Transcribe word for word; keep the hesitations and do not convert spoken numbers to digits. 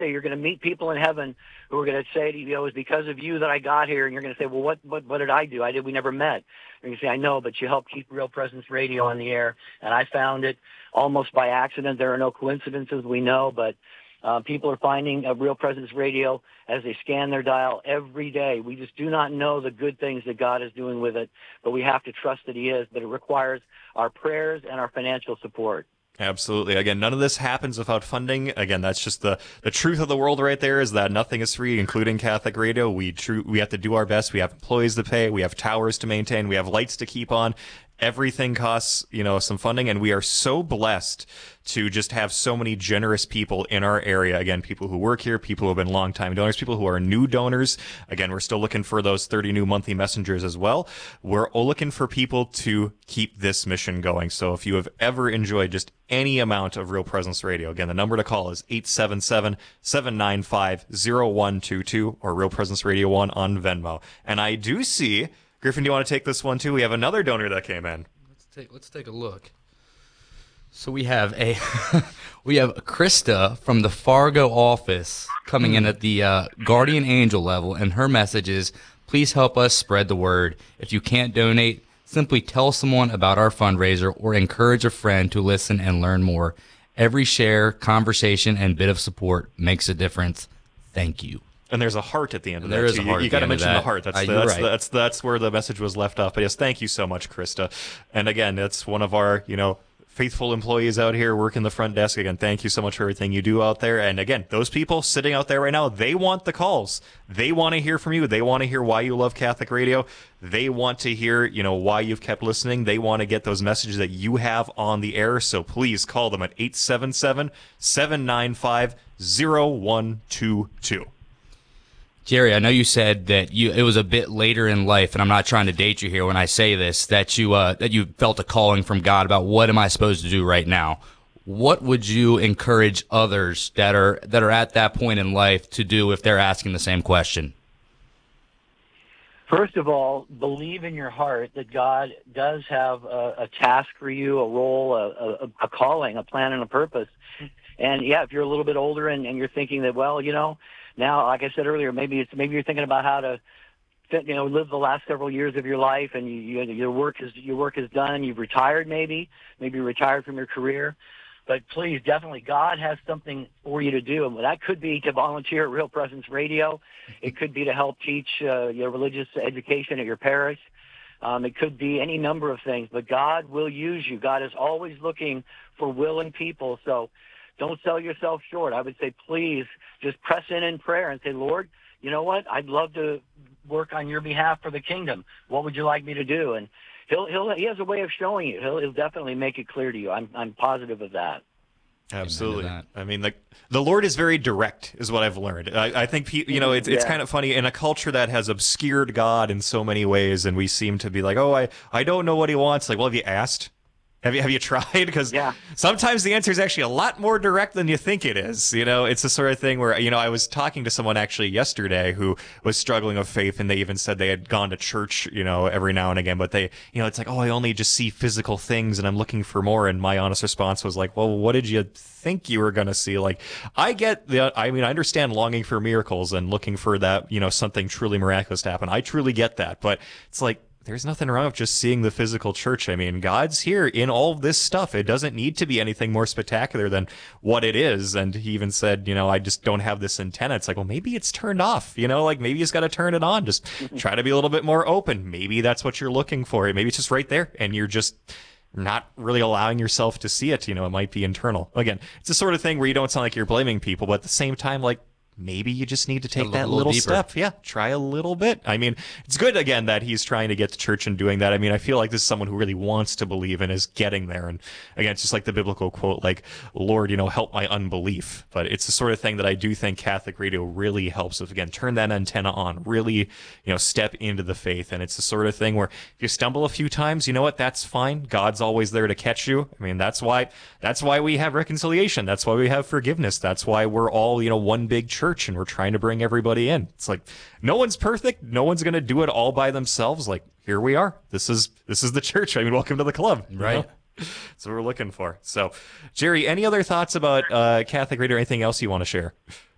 day, you're going to meet people in heaven who are going to say to you, you know, it's because of you that I got here. And you're going to say, well, what, what, what did I do? I did. We never met. And you say, I know, but you helped keep Real Presence Radio on the air. And I found it almost by accident. There are no coincidences, we know, but uh, people are finding a Real Presence Radio as they scan their dial every day. We just do not know the good things that God is doing with it, but we have to trust that he is. But it requires our prayers and our financial support. Absolutely. Again, none of this happens without funding. Again, that's just the, the truth of the world right there, is that nothing is free, including Catholic Radio. We tr- we have to do our best. We have employees to pay. We have towers to maintain. We have lights to keep on. Everything costs, you know, some funding, and we are so blessed to just have so many generous people in our area. Again, people who work here, people who have been longtime donors, people who are new donors. Again, we're still looking for those thirty new monthly messengers as well. We're looking for people to keep this mission going. So if you have ever enjoyed just any amount of Real Presence Radio, again, the number to call is eight seven seven, seven nine five, zero one two two or Real Presence Radio one on Venmo. And I do see, Griffin, do you want to take this one too? We have another donor that came in. Let's take let's take a look. So we have a we have Krista from the Fargo office coming in at the uh, Guardian Angel level, and her message is, please help us spread the word. If you can't donate, simply tell someone about our fundraiser or encourage a friend to listen and learn more. Every share, conversation, and bit of support makes a difference. Thank you. And there's a heart at the end of and there that. Is too. a heart you you got to mention that. the heart. That's, uh, the, that's, right. the, that's that's where the message was left off. But yes, thank you so much, Krista. And again, it's one of our, you know, faithful employees out here working the front desk. Again, thank you so much for everything you do out there. And again, those people sitting out there right now, they want the calls. They want to hear from you. They want to hear why you love Catholic Radio. They want to hear, you know, why you've kept listening. They want to get those messages that you have on the air. So please call them at eight seven seven, seven nine five, zero one two two. Jerry, I know you said that you it was a bit later in life, and I'm not trying to date you here when I say this, that you uh, that you felt a calling from God about what am I supposed to do right now. What would you encourage others that are that are at that point in life to do if they're asking the same question? First of all, believe in your heart that God does have a, a task for you, a role, a, a, a calling, a plan, and a purpose. And yeah, if you're a little bit older and, and you're thinking that, well, you know, now, like I said earlier, maybe it's maybe you're thinking about how to, you know, live the last several years of your life, and you, you, your work is your work is done. You've retired, maybe, maybe you're retired from your career. But please, definitely, God has something for you to do, and that could be to volunteer at Real Presence Radio. It could be to help teach uh, your religious education at your parish. Um, it could be any number of things. But God will use you. God is always looking for willing people. So don't sell yourself short. I would say, please, just press in in prayer and say, Lord, you know what? I'd love to work on your behalf for the kingdom. What would you like me to do? And he'll he'll he has a way of showing you. He'll he'll definitely make it clear to you. I'm I'm positive of that. Absolutely. I mean, like, the Lord is very direct, is what I've learned. I, I think, you know, it's it's Yeah. kind of funny in a culture that has obscured God in so many ways, and we seem to be like, oh, I, I don't know what he wants. Like, well, have you asked? Have you have you tried? Because Yeah. sometimes the answer is actually a lot more direct than you think it is. You know, it's the sort of thing where, you know, I was talking to someone actually yesterday who was struggling with faith, and they even said they had gone to church, you know, every now and again, but they, you know, it's like, oh, I only just see physical things and I'm looking for more. And my honest response was like, well, what did you think you were going to see? Like, I get the, I mean, I understand longing for miracles and looking for that, you know, something truly miraculous to happen. I truly get that, but it's like, there's nothing wrong with just seeing the physical church. I mean, God's here in all of this stuff. It doesn't need to be anything more spectacular than what it is. And he even said, you know, I just don't have this antenna. It's like, well, maybe it's turned off, you know, like maybe he's got to turn it on. Just try to be a little bit more open. Maybe that's what you're looking for. Maybe it's just right there and you're just not really allowing yourself to see it. You know, it might be internal. Again, it's the sort of thing where you don't sound like you're blaming people, but at the same time, like, maybe you just need to take A that little little deeper. step. Yeah, try a little bit. I mean, it's good, again, that he's trying to get to church and doing that. I mean, I feel like this is someone who really wants to believe and is getting there. And again, it's just like the biblical quote, like, Lord, you know, help my unbelief. But it's the sort of thing that I do think Catholic Radio really helps with. Again, turn that antenna on, really, you know, step into the faith. And it's the sort of thing where if you stumble a few times, you know what, that's fine. God's always there to catch you. I mean, that's why, that's why we have reconciliation. That's why we have forgiveness. That's why we're all, you know, one big church and we're trying to bring everybody in. It's like, no one's perfect. No one's going to do it all by themselves. Like, here we are. This is, this is the church. I mean, welcome to the club. you Right. know? That's what we're looking for. So, Jerry, any other thoughts about uh, Catholic Radio or anything else you want to share?